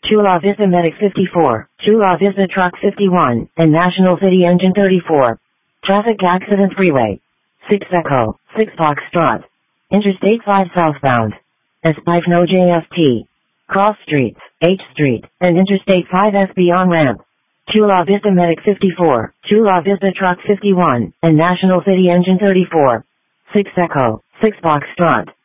Chula Vista Medic 54, Chula Vista Truck 51, and National City Engine 34. Traffic Accident Freeway. 6 Echo, 6 Foxtrot. Interstate 5 southbound. S5 no JFT. Cross Streets, H Street, and Interstate 5 SB on ramp. Chula Vista Medic 54, Chula Vista Truck 51, and National City Engine 34. 6 Echo, 6 Foxtrot.